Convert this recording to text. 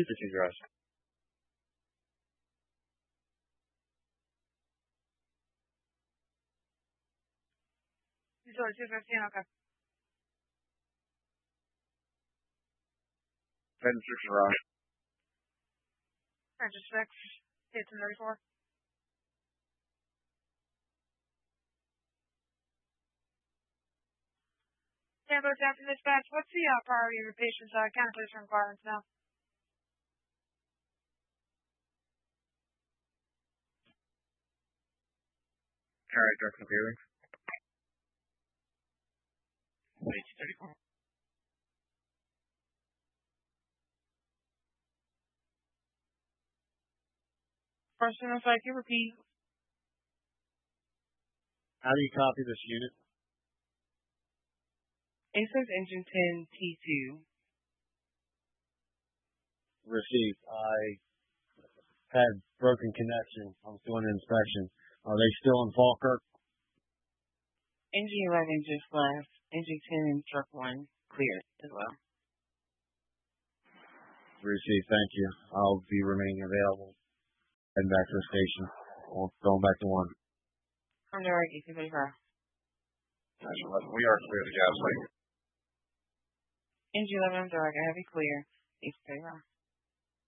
Please receive your rest. Sorry, 215, okay. 10-6 around. Range 6, 1834. Ambulance after dispatch, what's the priority of your patient's catheter requirements now? Alright, direct to hearing. 1834. Question of like, you repeat. How do you copy this unit? It says engine 10 T2. Received. I had broken connection. I was doing an inspection. Are they still in Falkirk? Engine 11 just left. Engine 10 and truck 1 cleared as well. Received. Thank you. I'll be remaining available. Heading back to the station. Going back to 1. From the right, 1835. We are clear to gas lane. Engine 11 direct, I have you clear. 1835.